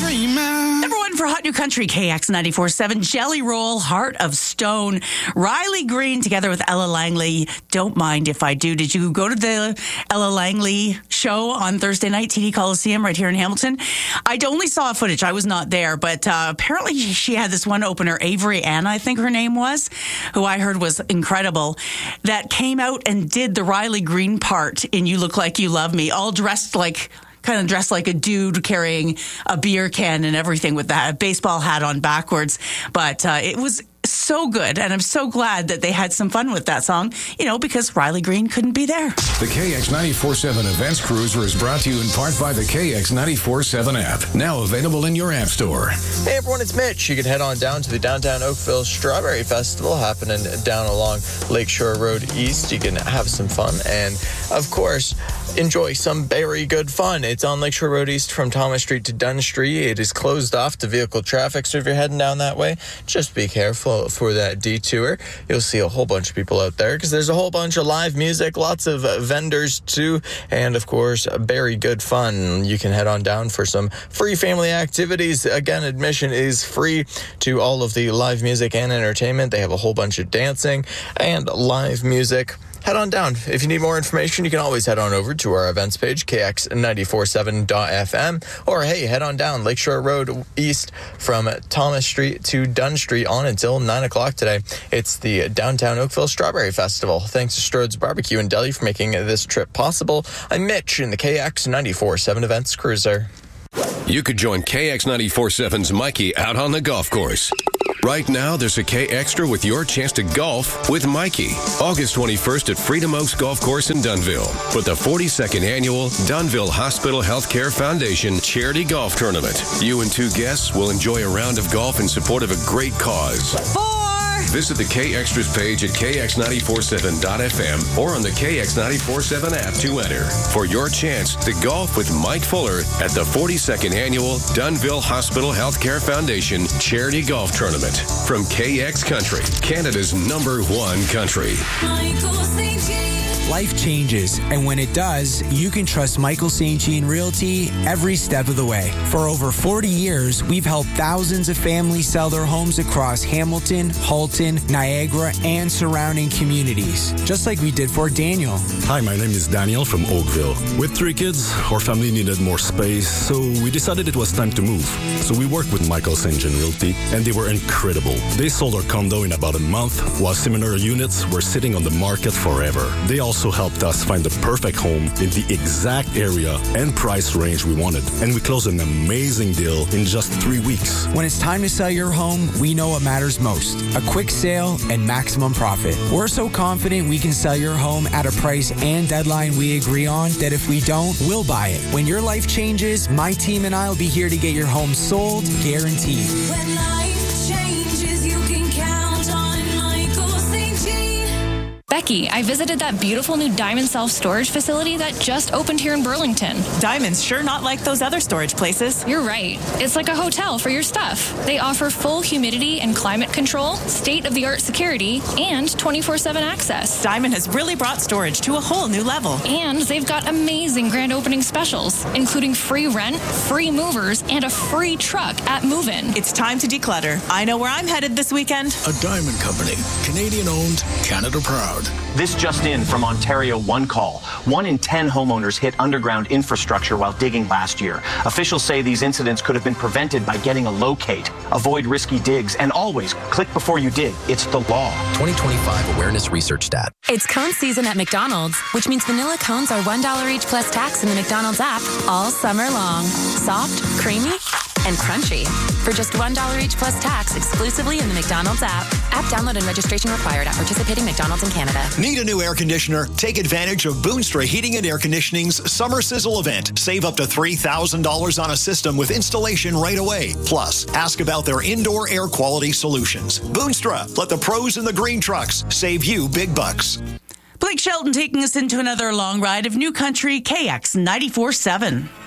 dreaming. Number one for Hot New Country, KX 94.7, Jelly Roll, Heart of Stone. Riley Green together with Ella Langley, Don't Mind If I Do. Did you go to the Ella Langley show on Thursday night, TD Coliseum right here in Hamilton? I only saw footage. I was not there, but apparently she had this one opener, Avery Ann, I think her name was, who I heard was incredible, that came out and did the Riley Green part in You Look Like You Love Me, all dressed like a dude carrying a beer can and everything with that baseball hat on backwards. But it was so good, and I'm so glad that they had some fun with that song, because Riley Green couldn't be there. The KX 94.7 Events Cruiser is brought to you in part by the KX 94.7 app, now available in your app store. Hey everyone, it's Mitch. You can head on down to the Downtown Oakville Strawberry Festival happening down along Lakeshore Road East. You can have some fun and, of course, enjoy some very good fun. It's on Lakeshore Road East from Thomas Street to Dunn Street. It is closed off to vehicle traffic, so if you're heading down that way, just be careful for that detour. You'll see a whole bunch of people out there because there's a whole bunch of live music, lots of vendors too, and of course, very good fun. You can head on down for some free family activities. Again, admission is free to all of the live music and entertainment. They have a whole bunch of dancing and live music. Head on down. If you need more information, you can always head on over to our events page, kx947.fm, or hey, head on down Lakeshore Road East from Thomas Street to Dunn Street on until 9 o'clock today. It's the Downtown Oakville Strawberry Festival. Thanks to Strode's Barbecue and Deli for making this trip possible. I'm Mitch in the KX 94.7 Events Cruiser. You could join KX 94.7's Mikey out on the golf course. Right now, there's a K Extra with your chance to golf with Mikey. August 21st at Freedom Oaks Golf Course in Dunnville for the 42nd annual Dunnville Hospital Healthcare Foundation Charity Golf Tournament. You and two guests will enjoy a round of golf in support of a great cause. Visit the K Extras page at kx947.fm or on the KX947 app to enter for your chance to golf with Mike Fuller at the 42nd annual Dunnville Hospital Healthcare Foundation Charity Golf Tournament from KX Country, Canada's #1 country. Life changes, and when it does, you can trust Michael St. Jean Realty every step of the way. For over 40 years, we've helped thousands of families sell their homes across Hamilton, Halton, Niagara, and surrounding communities, just like we did for Daniel. Hi, my name is Daniel from Oakville. With 3 kids, our family needed more space, so we decided it was time to move. So we worked with Michael St. Jean Realty, and they were incredible. They sold our condo in about a month, while similar units were sitting on the market forever. They also helped us find the perfect home in the exact area and price range we wanted. And we closed an amazing deal in just 3 weeks. When it's time to sell your home, we know what matters most: a quick sale and maximum profit. We're so confident we can sell your home at a price and deadline we agree on that if we don't, we'll buy it. When your life changes, my team and I will be here to get your home sold, guaranteed. When life changes, you can count on Michael St. Jean. Becky, I visited that beautiful new Diamond self-storage facility that just opened here in Burlington. Diamond's sure not like those other storage places. You're right. It's like a hotel for your stuff. They offer full humidity and climate control, state-of-the-art security, and 24/7 access. Diamond has really brought storage to a whole new level. And they've got amazing grand opening specials, including free rent, free movers, and a free truck at move-in. It's time to declutter. I know where I'm headed this weekend. A Diamond Company, Canadian-owned, Canada proud. This just in from Ontario One Call. 1 in 10 homeowners hit underground infrastructure while digging last year. Officials say these incidents could have been prevented by getting a locate. Avoid risky digs and always click before you dig. It's the law. 2025 Awareness Research Stat. It's cone season at McDonald's, which means vanilla cones are $1 each plus tax in the McDonald's app all summer long. Soft, creamy, and crunchy. For just $1 each plus tax exclusively in the McDonald's app. App download and registration required at participating McDonald's in Canada. Need a new air conditioner? Take advantage of Boonstra Heating and Air Conditioning's Summer Sizzle event. Save up to $3,000 on a system with installation right away. Plus, ask about their indoor air quality solutions. Boonstra, let the pros in the green trucks save you big bucks. Blake Shelton taking us into another long ride of New Country, KX 94.7.